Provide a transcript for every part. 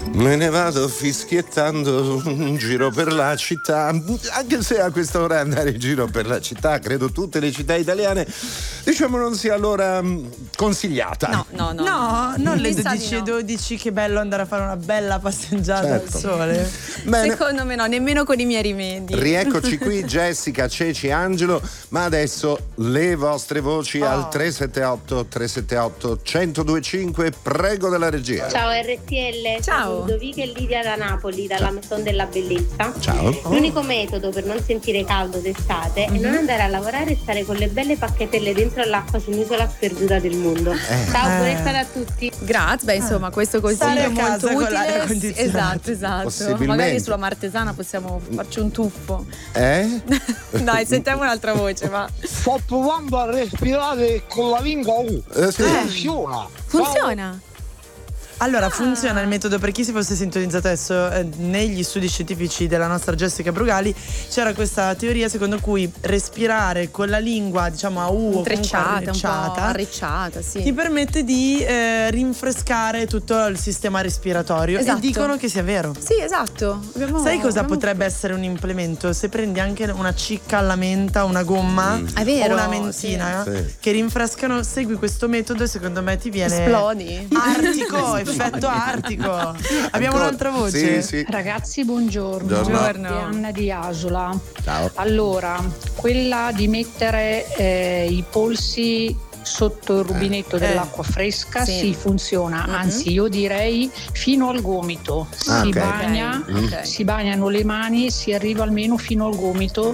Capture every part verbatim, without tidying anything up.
Me ne vado fischiettando in giro per la città, anche se a quest'ora andare in giro per la città, credo tutte le città italiane, diciamo non sia allora consigliata. No, no, no. No, no. non le Mi sa dodici e di no. dodici, che bello andare a fare una bella passeggiata Certo. al sole. Bene. Secondo me no, nemmeno con i miei rimedi. Rieccoci qui, Jessica, Ceci, Angelo, ma adesso le vostre voci Oh. al tre sette otto tre sette otto uno zero due cinque, prego della regia. Ciao R T L, Ciao. sono Ludovica e Lidia da Napoli, dalla Maison della Bellezza. Ciao. L'unico metodo per non sentire caldo d'estate è non andare a lavorare e stare con le belle pacchetelle dentro all'acqua su un'isola sperduta del mondo. Ciao, Eh. buona estate a tutti. Grazie, beh, insomma, questo consiglio Stare è a casa molto con l'aria utile. condizionata. Esatto, esatto. Possibilmente. Magari sulla Martesana possiamo farci un tuffo. Eh? Dai, sentiamo un'altra voce, va. Sto provando a respirare con la lingua U. Eh, sì. Funziona. Funziona. Allora, funziona il metodo, per chi si fosse sintonizzato adesso, eh, negli studi scientifici della nostra Jessica Brugali c'era questa teoria secondo cui respirare con la lingua, diciamo a U o comunque Intrecciata, un po' arricciata, arricciata, sì. ti permette di eh, rinfrescare tutto il sistema respiratorio. Esatto. E dicono che sia vero. Sì, esatto. Abbiamo- Sai cosa abbiamo- potrebbe essere un implemento? Se prendi anche una cicca alla menta, una gomma È vero, o una mentina sì. Sì. che rinfrescano, segui questo metodo e secondo me ti viene Esplodi. artico, effetto artico. Abbiamo Ancora? un'altra voce? Sì, sì. Ragazzi, buongiorno. Buongiorno. È Anna di Asola. Ciao. Allora, quella di mettere eh, i polsi sotto il rubinetto Eh. dell'acqua fresca, Sì. sì, funziona, Mhm. anzi io direi fino al gomito. Ah, si ok. bagna, Ok. si bagnano le mani, si arriva almeno fino al gomito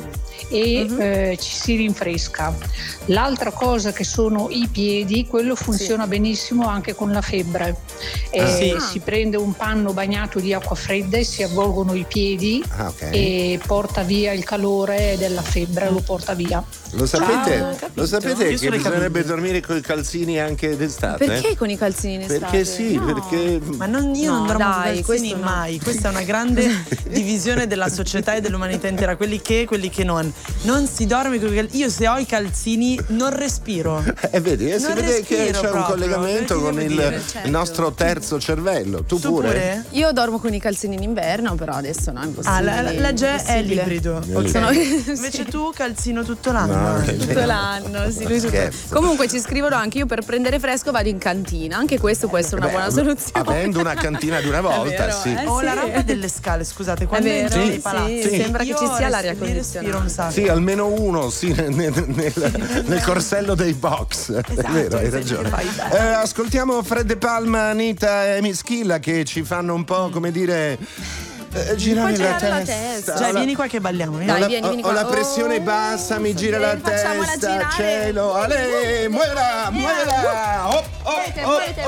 e Mhm. eh, ci si rinfresca. L'altra cosa che sono i piedi, quello funziona benissimo anche con la febbre. Eh, Ah. Sì. Si prende un panno bagnato di acqua fredda e si avvolgono i piedi Ah, ok. e porta via il calore della febbre, lo porta via. Lo sapete, Ah, ho capito. lo sapete Io che sulle bisognerebbe caviglie. dormire con i calzini anche d'estate? Perché con i calzini in estate? Perché sì, No. perché Ma non, io No, non dormo dai, con calzini questo no. mai. Questa è una grande divisione della società e dell'umanità intera. Quelli che e quelli che non. Non si dorme con i calzini. Io se ho i calzini non respiro. Eh, vedi, eh, si Non vede che respiro c'è un proprio, collegamento che con devo il, dire, il certo. nostro terzo cervello. Tu, Tu pure? Io dormo con i calzini in inverno, però adesso no, è impossibile. Ah, la, la, la Ge è impossibile. l'ibrido. È Ok. l'ibrido. Invece tu calzino tutto l'anno. No, eh. Tutto l'anno, sì, lui tutto. Scherzo. Comunque ci scrivono anche: io per prendere fresco vado in cantina. Anche questo può essere una Beh, buona soluzione. Avendo una cantina di una volta, vero, sì. eh. Ho sì. la rampa delle scale, scusate, quando vero, entro nei sì, palazzi. sì, sembra che io ci sia l'aria res- li respiro condizionata. un sacco. Sì, almeno uno, sì, nel, nel- nel- nel corsello dei box. È vero, hai sì, ragione. fai bene. Eh, ascoltiamo Fred De Palma, Anita e Mischilla che ci fanno un po', come dire, eh, girare Un po' la girare la testa. testa. Cioè, Ho la- vieni qua che balliamo. vieni. ho Dai, la, vieni, vieni ho qua. la pressione Oh, bassa, mi gira la facciamola testa, girare. cielo, ale, muovila, muovila, oh, oh, Muovete, oh, muovete,